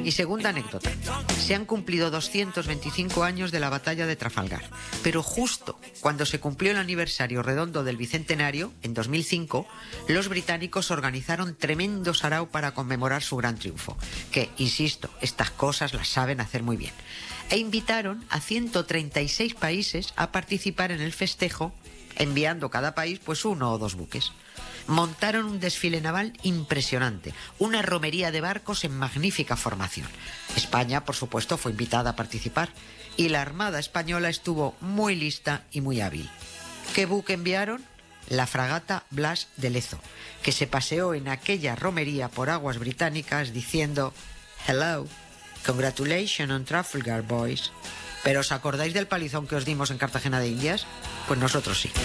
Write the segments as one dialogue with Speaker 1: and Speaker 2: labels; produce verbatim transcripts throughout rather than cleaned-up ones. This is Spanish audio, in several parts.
Speaker 1: Mi segunda anécdota. Se han cumplido doscientos veinticinco años de la batalla de Trafalgar, pero justo cuando se cumplió el aniversario redondo del bicentenario, en dos mil cinco, los británicos organizaron tremendo sarao para conmemorar su gran triunfo, que, insisto, estas cosas las saben hacer muy bien, e invitaron a ciento treinta y seis países a participar en el festejo, enviando cada país pues uno o dos buques. Montaron un desfile naval impresionante, una romería de barcos en magnífica formación. España, por supuesto, fue invitada a participar y la Armada Española estuvo muy lista y muy hábil. ¿Qué buque enviaron? La fragata Blas de Lezo, que se paseó en aquella romería por aguas británicas diciendo «Hello, congratulations on Trafalgar, boys». ¿Pero os acordáis del palizón que os dimos en Cartagena de Indias? Pues nosotros sí.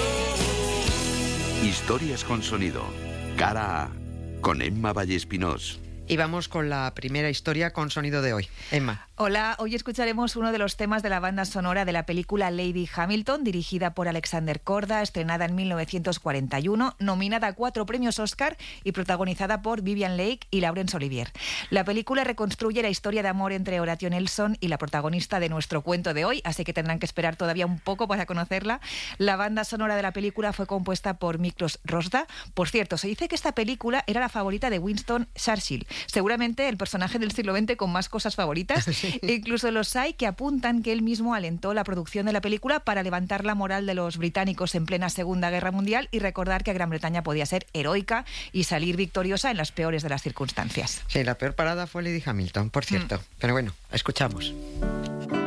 Speaker 2: Historias con sonido. Cara A. Con Emma Vallespinós.
Speaker 1: Y vamos con la primera historia con sonido de hoy. Emma.
Speaker 3: Hola, hoy escucharemos uno de los temas de la banda sonora de la película Lady Hamilton, dirigida por Alexander Korda, estrenada en mil novecientos cuarenta y uno, nominada a cuatro premios Oscar y protagonizada por Vivien Leigh y Laurence Olivier. La película reconstruye la historia de amor entre Horatio Nelson y la protagonista de nuestro cuento de hoy, así que tendrán que esperar todavía un poco para conocerla. La banda sonora de la película fue compuesta por Miklos Rozda. Por cierto, se dice que esta película era la favorita de Winston Churchill, seguramente el personaje del siglo veinte con más cosas favoritas. Sí. Incluso los hay que apuntan que él mismo alentó la producción de la película para levantar la moral de los británicos en plena Segunda Guerra Mundial y recordar que Gran Bretaña podía ser heroica y salir victoriosa en las peores de las circunstancias.
Speaker 1: Sí, la peor parada fue Lady Hamilton, por cierto. Mm. Pero bueno, escuchamos.